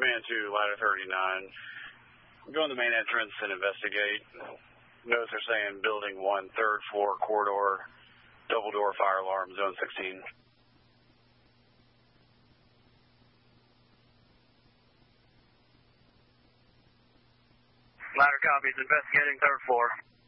Command 2, ladder 39. Go in the main entrance and investigate. Notes are saying building 1, third floor corridor, double door fire alarm, zone 16. Ladder copies, investigating third floor.